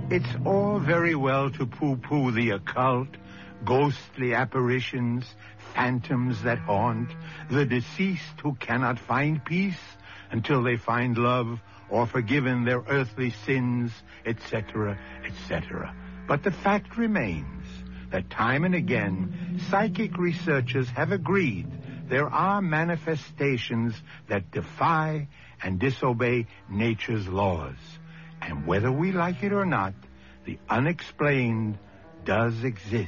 It's all very well to pooh-pooh the occult, ghostly apparitions, phantoms that haunt, the deceased who cannot find peace until they find love or forgiven their earthly sins, etc., etc. But the fact remains that time and again, psychic researchers have agreed there are manifestations that defy and disobey nature's laws. And whether we like it or not, the unexplained does exist.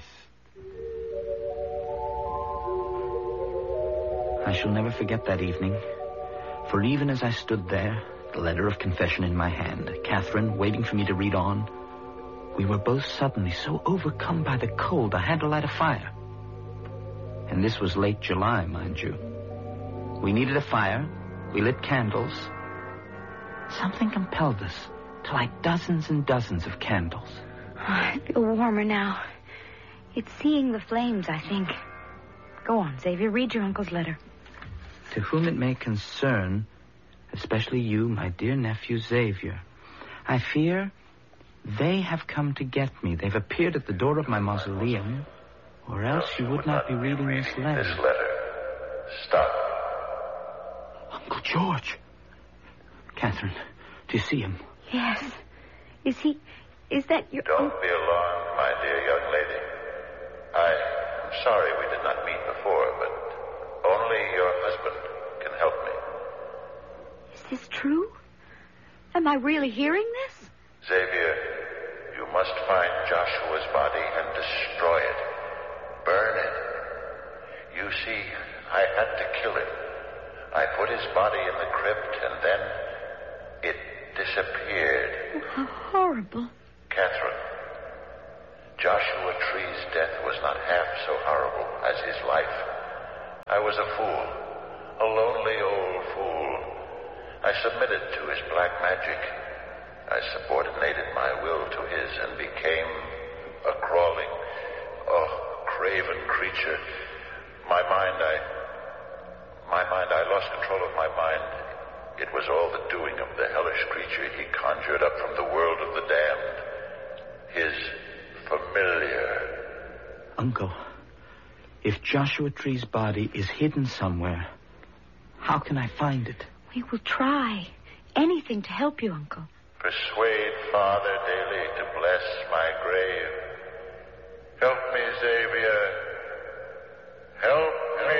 I shall never forget that evening. For even as I stood there, the letter of confession in my hand, Catherine waiting for me to read on, we were both suddenly so overcome by the cold I had to light a fire. And this was late July, mind you. We needed a fire. We lit candles. Something compelled us to light dozens and dozens of candles. I feel warmer now. It's seeing the flames, I think. Go on, Xavier. Read your uncle's letter. To whom it may concern, especially you, my dear nephew Xavier, I fear they have come to get me. They've appeared at the door of my mausoleum, or else you would not be reading this letter. This letter. Stop. Uncle George. Catherine, do you see him? Yes. Is that your... Don't be alarmed, my dear young lady. I'm sorry we did not meet before, but only your husband can help me. Is this true? Am I really hearing this? Xavier, you must find Joshua's body and destroy it. Burn it. You see, I had to kill it. I put his body in the crypt, and then it disappeared. Oh, how horrible. Catherine, Joshua Tree's death was not half so horrible as his life. I was a fool, a lonely old fool. I submitted to his black magic. I subordinated my will to his and became a crawling, craven creature. I lost control of my mind. It was all the doing of the hellish creature he conjured up from the world of the damned. His familiar. Uncle, if Joshua Tree's body is hidden somewhere, how can I find it? We will try. Anything to help you, Uncle. Persuade Father Daly to bless my grave. Help me, Xavier. Help me.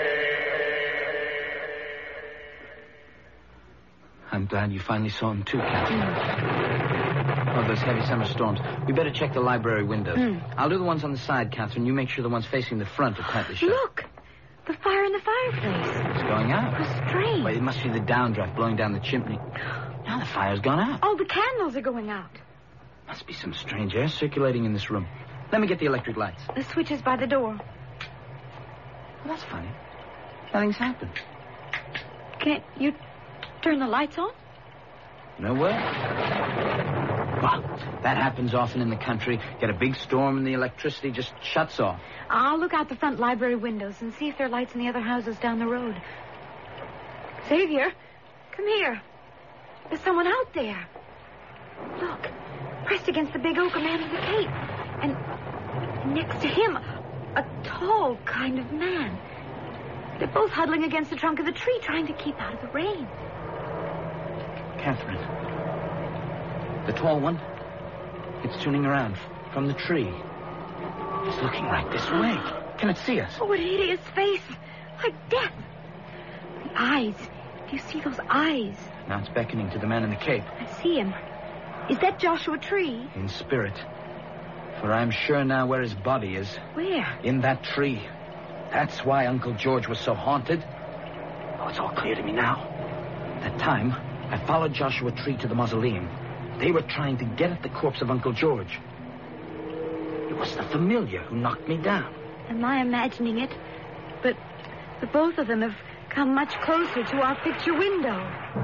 I'm glad you finally saw him too, Catherine. Oh, those heavy summer storms. We better check the library windows. I'll do the ones on the side, Catherine. You make sure the ones facing the front are tightly shut. Look! The fire in the fireplace. It's going out. How strange. Wait, it must be the downdraft blowing down the chimney. Now the fire's gone out. Oh, the candles are going out. Must be some strange air circulating in this room. Let me get the electric lights. The switch is by the door. Well, that's funny. Nothing's happened. Can't you turn the lights on? No way. Well, that happens often in the country. Get a big storm and the electricity just shuts off. I'll look out the front library windows and see if there are lights in the other houses down the road. Xavier, come here. There's someone out there. Look, pressed against the big oak, a man in the cape. And next to him, a tall kind of man. They're both huddling against the trunk of the tree, trying to keep out of the rain. Catherine. The tall one. It's turning around from the tree. It's looking right this way. Can it see us? Oh, what a hideous face. Like death. The eyes. Do you see those eyes? Now it's beckoning to the man in the cape. I see him. Is that Joshua Tree? In spirit. For I'm sure now where his body is. Where? In that tree. That's why Uncle George was so haunted. Oh, it's all clear to me now. That time, I followed Joshua Tree to the mausoleum. They were trying to get at the corpse of Uncle George. It was the familiar who knocked me down. Am I imagining it? But the both of them have come much closer to our picture window.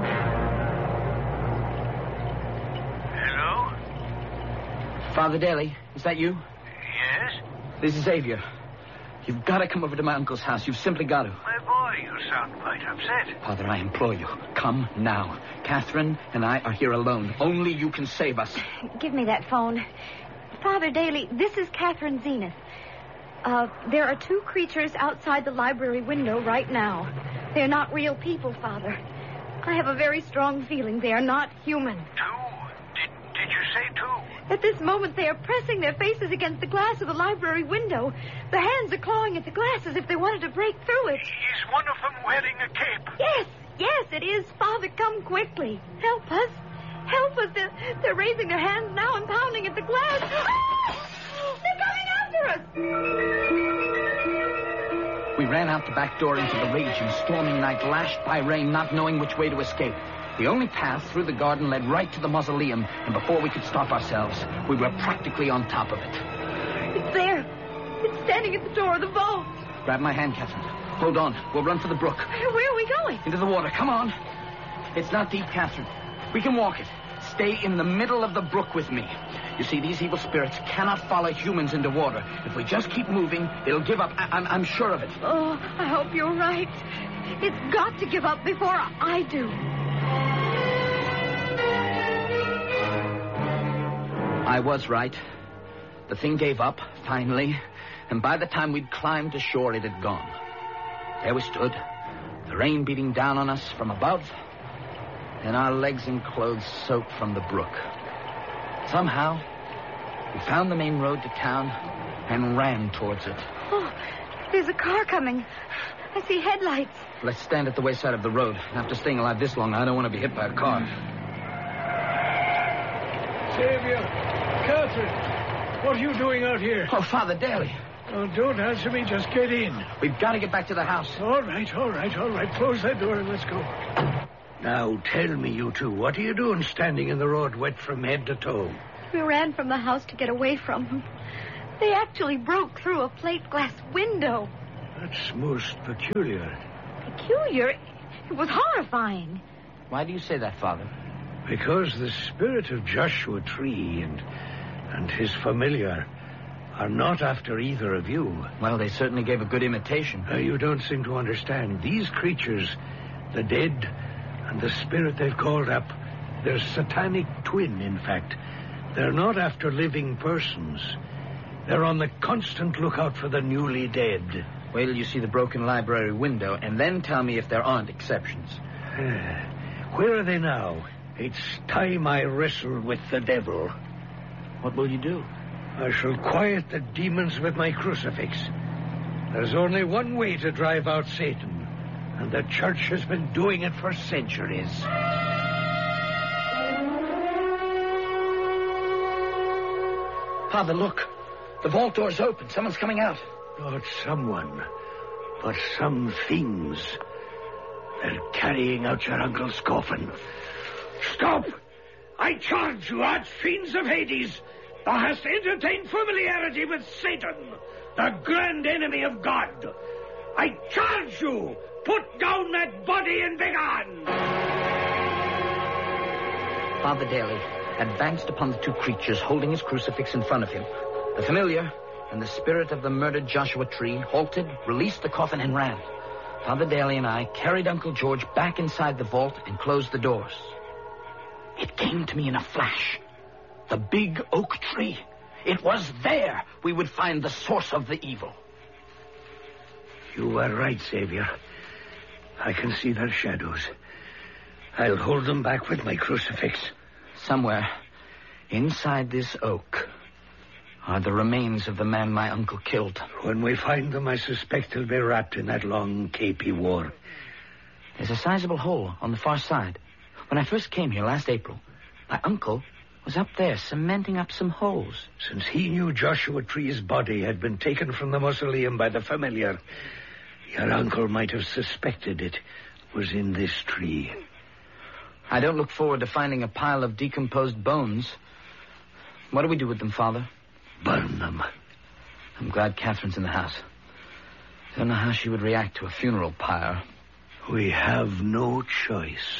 Hello? Father Daly, is that you? Yes? This is Xavier. You've got to come over to my uncle's house. You've simply got to. My boy, You sound quite upset. Father, I implore you, come now. Catherine and I are here alone. Only you can save us. Give me that phone. Father Daly, this is Catherine Zenith. There are 2 creatures outside the library window right now. They're not real people, Father. I have a very strong feeling they are not human. 2? Did you say 2? At this moment, they are pressing their faces against the glass of the library window. The hands are clawing at the glass as if they wanted to break through it. Is one of them wearing a cape? Yes, it is. Father, come quickly. Help us. Help us. They're raising their hands now and pounding at the glass. Ah! They're coming after us. We ran out the back door into the raging, storming night, lashed by rain, not knowing which way to escape. The only path through the garden led right to the mausoleum, and before we could stop ourselves, we were practically on top of it. It's there. It's standing at the door of the vault. Grab my hand, Catherine. Hold on. We'll run for the brook. Where are we going? Into the water. Come on. It's not deep, Catherine. We can walk it. Stay in the middle of the brook with me. You see, these evil spirits cannot follow humans into water. If we just keep moving, it'll give up. I'm sure of it. Oh, I hope you're right. It's got to give up before I do. I was right. The thing gave up, finally, and by the time we'd climbed to shore, it had gone. There we stood, the rain beating down on us from above, and our legs and clothes soaked from the brook. Somehow, we found the main road to town and ran towards it. Oh, there's a car coming. I see headlights. Let's stand at the wayside of the road. After staying alive this long, I don't want to be hit by a car. Xavier, Catherine, what are you doing out here? Oh, Father Daly. Oh, don't answer me. Just get in. We've got to get back to the house. All right. Close that door and let's go. Now, tell me, you two, what are you doing standing in the road wet from head to toe? We ran from the house to get away from them. They actually broke through a plate glass window. That's most peculiar. Peculiar? It was horrifying. Why do you say that, Father? Because the spirit of Joshua Tree and his familiar are not after either of you. Well, they certainly gave a good imitation. You don't seem to understand. These creatures, the dead and the spirit they've called up, they're satanic twin, in fact. They're not after living persons. They're on the constant lookout for the newly dead. Wait till you see the broken library window, and then tell me if there aren't exceptions. Where are they now? It's time I wrestle with the devil. What will you do? I shall quiet the demons with my crucifix. There's only one way to drive out Satan, and the church has been doing it for centuries. Father, look. The vault door's open. Someone's coming out. Not someone, but some things. They're carrying out your uncle's coffin. Stop! I charge you, arch-fiends of Hades. Thou hast entertained familiarity with Satan, the grand enemy of God. I charge you, put down that body and begone! Father Daly advanced upon the two creatures, holding his crucifix in front of him. The familiar and the spirit of the murdered Joshua Tree halted, released the coffin, and ran. Father Daly and I carried Uncle George back inside the vault and closed the doors. It came to me in a flash. The big oak tree. It was there we would find the source of the evil. You were right, Xavier. I can see their shadows. I'll hold them back with my crucifix. Somewhere inside this oak are the remains of the man my uncle killed. When we find them, I suspect they'll be wrapped in that long cape he wore. There's a sizable hole on the far side. When I first came here last April, my uncle was up there cementing up some holes. Since he knew Joshua Tree's body had been taken from the mausoleum by the familiar, your uncle might have suspected it was in this tree. I don't look forward to finding a pile of decomposed bones. What do we do with them, Father? Burn them. I'm glad Catherine's in the house. Don't know how she would react to a funeral pyre. We have no choice.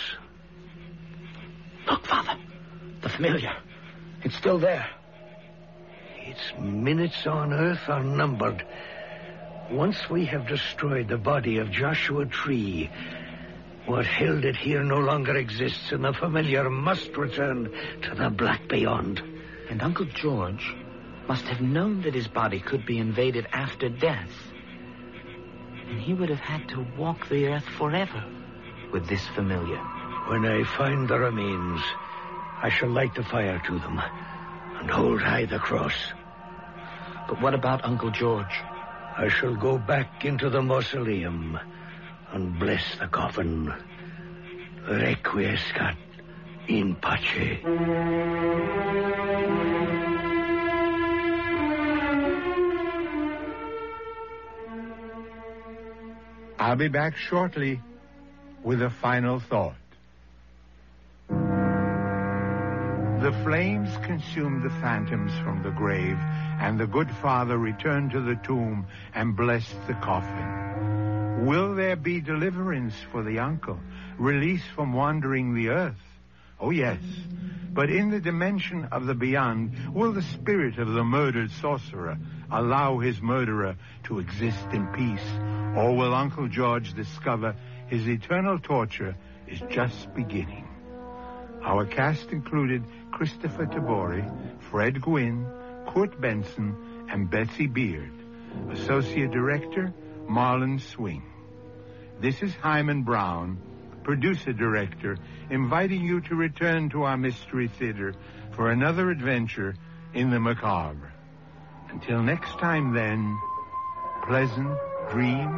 Look, Father. The familiar. It's still there. Its minutes on Earth are numbered. Once we have destroyed the body of Joshua Tree, what held it here no longer exists, and the familiar must return to the black beyond. And Uncle George must have known that his body could be invaded after death. And he would have had to walk the earth forever with this familiar. When I find the remains, I shall light the fire to them and hold high the cross. But what about Uncle George? I shall go back into the mausoleum and bless the coffin. Requiescat in pace. I'll be back shortly with a final thought. The flames consumed the phantoms from the grave, and the good father returned to the tomb and blessed the coffin. Will there be deliverance for the uncle, release from wandering the earth? Oh, yes. But in the dimension of the beyond, will the spirit of the murdered sorcerer allow his murderer to exist in peace? Or will Uncle George discover his eternal torture is just beginning? Our cast included Christopher Tabori, Fred Gwynn, Kurt Benson, and Betsy Beard. Associate Director, Marlon Swing. This is Hyman Brown, Producer-Director, inviting you to return to our Mystery Theater for another adventure in the macabre. Until next time, then, pleasant dreams.